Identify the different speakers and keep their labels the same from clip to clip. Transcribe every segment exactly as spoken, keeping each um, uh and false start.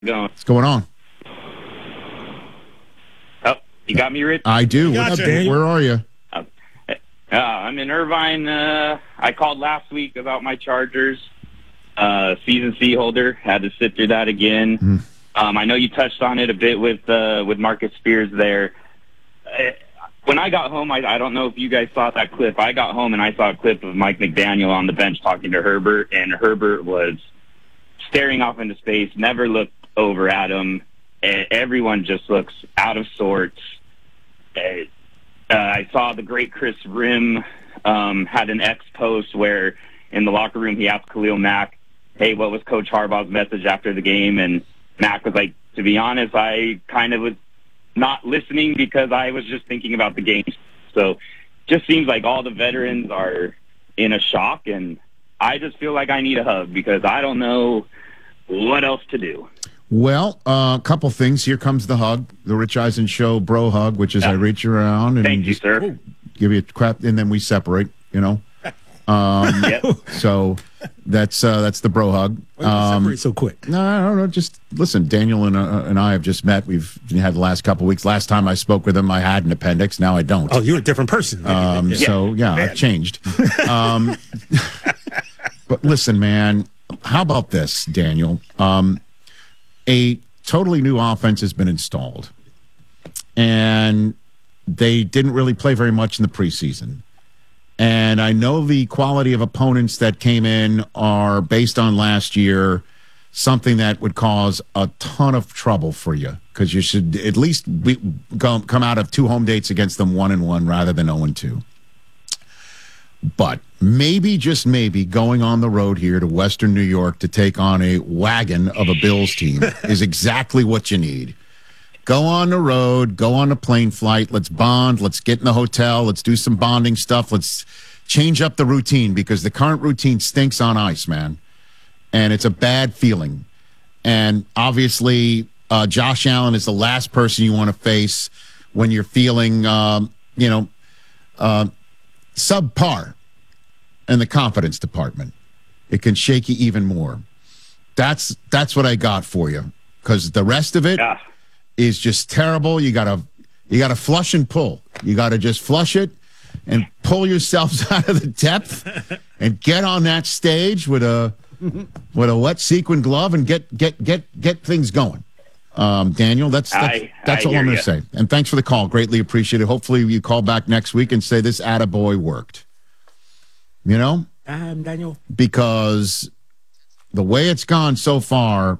Speaker 1: going?
Speaker 2: What's going on?
Speaker 1: Oh, you got me, Rich?
Speaker 2: I do.
Speaker 3: Gotcha.
Speaker 2: What's up, Where are you?
Speaker 1: Uh, uh, I'm in Irvine. Uh, I called last week about my Chargers. Uh, season C holder. Had to sit through that again.
Speaker 2: Mm.
Speaker 1: Um, I know you touched on it a bit with uh, with Marcus Spears there. Uh, when I got home, I, I don't know if you guys saw that clip. I got home and I saw a clip of Mike McDaniel on the bench talking to Herbert, and Herbert was staring off into space, never looked over at him. Uh, everyone just looks out of sorts. Uh, uh, I saw the great Chris Rim um, had an X post where in the locker room he asked Khalil Mack, hey, what was Coach Harbaugh's message after the game? And Mack was like, to be honest, I kind of was not listening because I was just thinking about the game. So just seems like all the veterans are in a shock, and I just feel like I need a hug because I don't know what else to do.
Speaker 2: Well, a uh, couple things. Here comes the hug, the Rich Eisen Show bro hug, which is yeah. I reach around and
Speaker 1: Thank you,
Speaker 2: just
Speaker 1: sir.
Speaker 2: give you a crap, and then we separate, you know. Um,
Speaker 1: yep.
Speaker 2: So that's uh, that's the bro hug.
Speaker 3: Why do you
Speaker 2: Um,
Speaker 3: separate so quick?
Speaker 2: No, I don't know. Just listen. Daniel and uh, and I have just met. We've had the last couple of weeks. Last time I spoke with him, I had an appendix. Now I don't.
Speaker 3: Oh, you're a different person.
Speaker 2: Um,
Speaker 3: yeah.
Speaker 2: So yeah,
Speaker 3: Man.
Speaker 2: I've changed. Um, but listen, man. How about this, Daniel? Um, a totally new offense has been installed, and they didn't really play very much in the preseason. And I know the quality of opponents that came in are based on last year, something that would cause a ton of trouble for you because you should at least be, go, come out of two home dates against them one and one rather than zero and two. But maybe, just maybe, going on the road here to Western New York to take on a wagon of a Bills team is exactly what you need. Go on the road, go on a plane flight, let's bond, let's get in the hotel, let's do some bonding stuff, let's change up the routine because the current routine stinks on ice, man. And it's a bad feeling. And obviously, uh, Josh Allen is the last person you want to face when you're feeling, um, you know, uh, subpar in the confidence department. It can shake you even more. That's that's what I got for you because the rest of it yeah. is just terrible. You gotta you gotta flush and pull. You gotta just flush it and pull yourselves out of the depth and get on that stage with a with a wet sequin glove and get get get get things going. Um, Daniel, that's that's,
Speaker 1: I,
Speaker 2: that's
Speaker 1: I
Speaker 2: all I'm going
Speaker 1: you.
Speaker 2: to say. And thanks for the call. Greatly appreciate it. Hopefully you call back next week and say this attaboy worked. You know?
Speaker 3: Um, Daniel.
Speaker 2: Because the way it's gone so far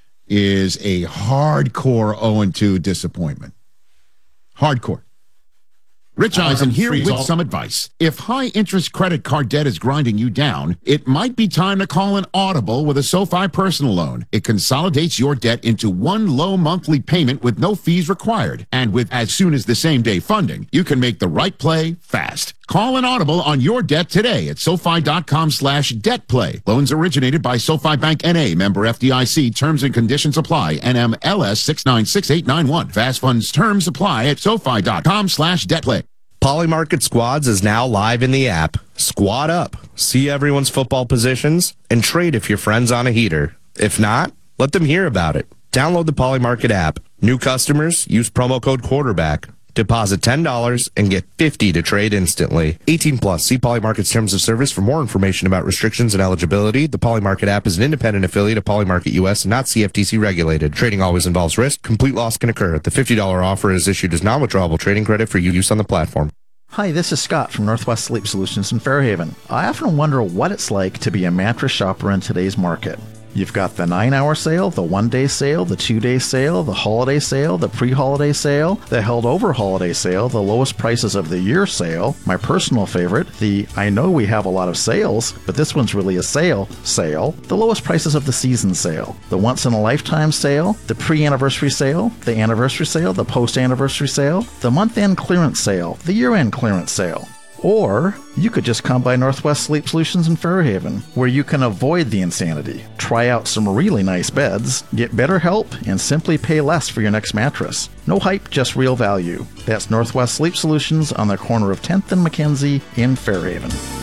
Speaker 2: is a hardcore oh and two disappointment. Hardcore. Rich Eisen here with some advice. If high-interest credit card debt is grinding you down, it might be time to call an audible with a SoFi personal loan. It consolidates your debt into one low monthly payment with no fees required. And with as soon as the same-day funding, you can make the right play fast. Call an audible on your debt today at SoFi.com slash debt play. Loans originated by SoFi Bank N A, member F D I C. Terms and conditions apply. N M L S six nine six eight nine one. Fast funds terms apply at SoFi.com slash debt play.
Speaker 4: Polymarket Squads is now live in the app. Squad up, see everyone's football positions, and trade if your friend's on a heater. If not, let them hear about it. Download the Polymarket app. New customers, use promo code quarterback. Deposit ten dollars and get fifty dollars to trade instantly. eighteen plus. See Polymarket's terms of service for more information about restrictions and eligibility. The Polymarket app is an independent affiliate of Polymarket U S and not C F T C regulated. Trading always involves risk. Complete loss can occur. The fifty dollars offer is issued as non-withdrawable trading credit for use on the platform.
Speaker 5: Hi, this is Scott from Northwest Sleep Solutions in Fairhaven. I often wonder what it's like to be a mattress shopper in today's market. You've got the nine-hour sale, the one-day sale, the two-day sale, the holiday sale, the pre-holiday sale, the held-over holiday sale, the lowest prices of the year sale, my personal favorite, the I know we have a lot of sales, but this one's really a sale sale, the lowest prices of the season sale, the once-in-a-lifetime sale, the pre-anniversary sale, the anniversary sale, the post-anniversary sale, the month-end clearance sale, the year-end clearance sale. Or you could just come by Northwest Sleep Solutions in Fairhaven, where you can avoid the insanity, try out some really nice beds, get better help, and simply pay less for your next mattress. No hype, just real value. That's Northwest Sleep Solutions on the corner of tenth and Mackenzie in Fairhaven.